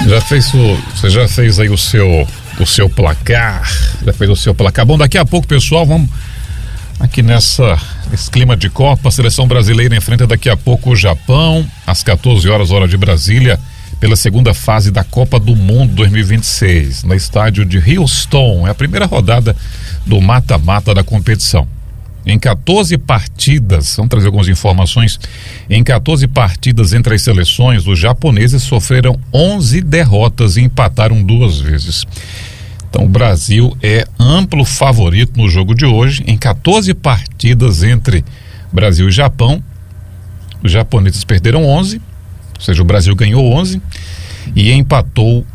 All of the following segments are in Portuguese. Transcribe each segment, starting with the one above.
Você já fez aí o seu placar? Já fez o seu placar? Bom, daqui a pouco, pessoal, vamos aqui nesse clima de Copa. A seleção brasileira enfrenta daqui a pouco o Japão, às 14 horas, hora de Brasília, pela segunda fase da Copa do Mundo 2026, no estádio de Houston. É a primeira rodada do mata-mata da competição. Em 14 partidas, vamos trazer algumas informações, em 14 partidas entre as seleções, os japoneses sofreram 11 derrotas e empataram 2 vezes. Então o Brasil é amplo favorito no jogo de hoje. Em 14 partidas entre Brasil e Japão, os japoneses perderam 11, ou seja, o Brasil ganhou 11 e empatou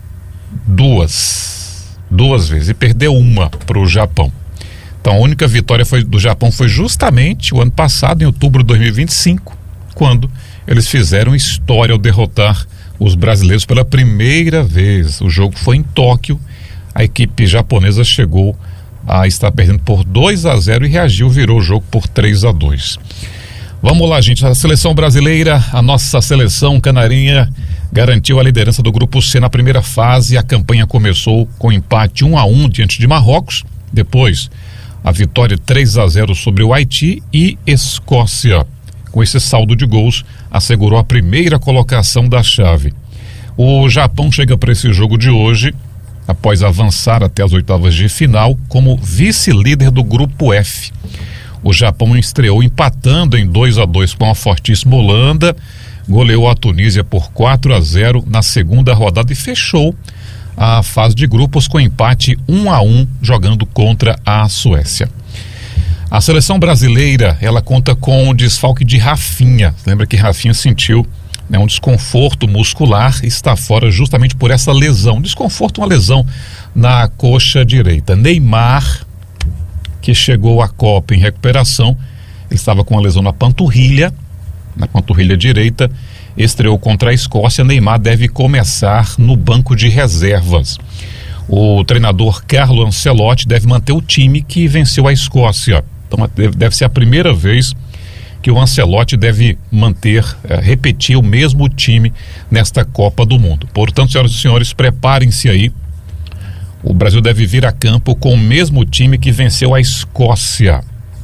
duas vezes e perdeu uma para o Japão. Então a única vitória do Japão foi justamente o ano passado, em outubro de 2025, quando eles fizeram história ao derrotar os brasileiros pela primeira vez. O jogo foi em Tóquio, a equipe japonesa chegou a estar perdendo por 2-0 e reagiu, virou o jogo por 3-2. Vamos lá, gente, a seleção brasileira, a nossa seleção canarinha, garantiu a liderança do grupo C na primeira fase. A campanha começou com empate 1-1 diante de Marrocos, depois a vitória 3-0 sobre o Haiti, e Escócia, com esse saldo de gols, assegurou a primeira colocação da chave. O Japão chega para esse jogo de hoje, após avançar até as oitavas de final, como vice-líder do grupo F. O Japão estreou empatando em 2-2 com a fortíssima Holanda, goleou a Tunísia por 4-0 na segunda rodada e fechou a fase de grupos com empate 1-1 jogando contra a Suécia. A seleção brasileira, ela conta com o desfalque de Rafinha. Lembra que Rafinha sentiu um desconforto muscular e está fora justamente por essa lesão. Desconforto, uma lesão na coxa direita. Neymar, que chegou à Copa em recuperação, estava com uma lesão na panturrilha direita, estreou contra a Escócia. Neymar deve começar no banco de reservas. O treinador Carlo Ancelotti deve manter o time que venceu a Escócia. Então deve ser a primeira vez que o Ancelotti deve repetir o mesmo time nesta Copa do Mundo. Portanto, senhoras e senhores, preparem-se aí. O Brasil deve vir a campo com o mesmo time que venceu a Escócia.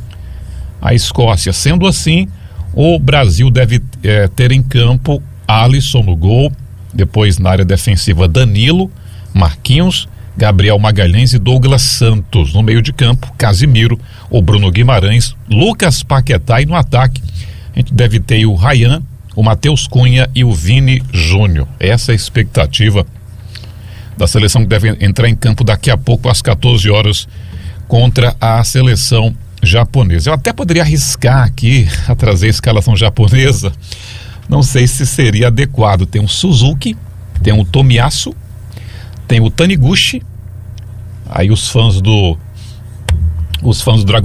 Sendo assim, o Brasil deve ter em campo Alisson no gol, depois na área defensiva Danilo, Marquinhos, Gabriel Magalhães e Douglas Santos. No meio de campo, Casimiro, o Bruno Guimarães, Lucas Paquetá, e no ataque a gente deve ter o Ryan, o Matheus Cunha e o Vini Júnior. Essa é a expectativa da seleção, que deve entrar em campo daqui a pouco às 14 horas contra a seleção japonesa. Eu até poderia arriscar aqui a trazer a escalação japonesa, não sei se seria adequado. Tem o Suzuki, tem o Tomiyasu, tem o Taniguchi, aí os fãs do Dragon